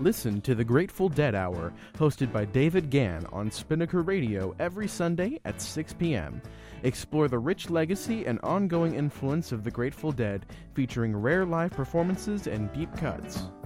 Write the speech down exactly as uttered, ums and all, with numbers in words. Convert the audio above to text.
Listen to the Grateful Dead Hour, hosted by David Gann on Spinnaker Radio every Sunday at six p.m. Explore the rich legacy and ongoing influence of the Grateful Dead, featuring rare live performances and deep cuts.